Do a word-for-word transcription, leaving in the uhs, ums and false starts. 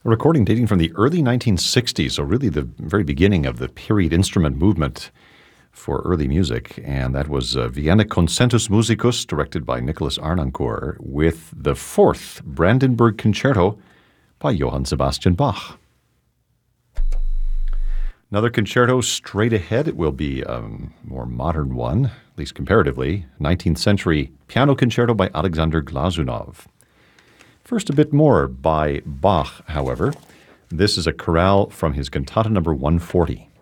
A recording dating from the early nineteen sixties, so really the very beginning of the period instrument movement for early music. And that was uh, Vienna Concentus Musicus, directed by Nicholas Arnoncourt, with the fourth Brandenburg Concerto by Johann Sebastian Bach. Another concerto straight ahead. It will be a more modern one, at least comparatively. nineteenth century piano concerto by Alexander Glazunov. First, a bit more by Bach, however. This is a chorale from his cantata number one forty.